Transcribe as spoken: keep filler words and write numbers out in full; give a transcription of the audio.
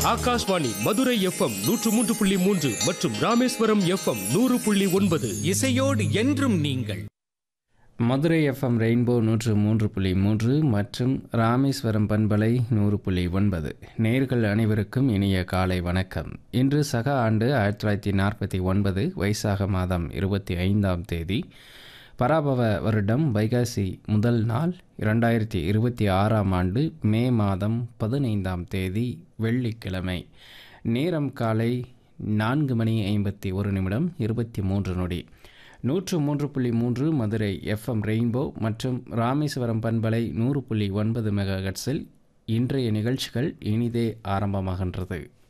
Akashvani Madurai FM நூற்று மூன்று புள்ளி மூன்று மற்றும் ராமேஸ்வரம் எஃப்எம் நூறு புள்ளி ஒன்பது. இசையோடு என்றும் நீங்கள். மதுரை எஃப்எம் ரெயின்போ நூற்று மூன்று புள்ளி மூன்று மற்றும் ராமேஸ்வரம் பண்பலை நூறு புள்ளி ஒன்பது. நேர்கள் அனைவருக்கும் இனிய காலை வணக்கம். இன்று சக ஆண்டு ஆயிரத்தி தொள்ளாயிரத்தி நாற்பத்தி ஒன்பது வைசாக மாதம் இருபத்தி ஐந்தாம் தேதி, பராபவ வருடம் வைகாசி முதல் நாள், இரண்டாயிரத்தி இருபத்தி ஆறாம் ஆண்டு மே மாதம் பதினைந்தாம் தேதி வெள்ளிக்கிழமை. நேரம் காலை நான்கு மணி ஐம்பத்தி ஒரு நிமிடம் இருபத்தி மூன்று நொடி. நூற்று மூன்று புள்ளி மூன்று மதுரை எஃப்எம் ரெயின்போ மற்றும் ராமேஸ்வரம் பண்பலை நூறு புள்ளி ஒன்பது மெகா ஹெர்ட்ஸில் இன்றைய நிகழ்ச்சிகள் இனிதே ஆரம்பமாகின்றது.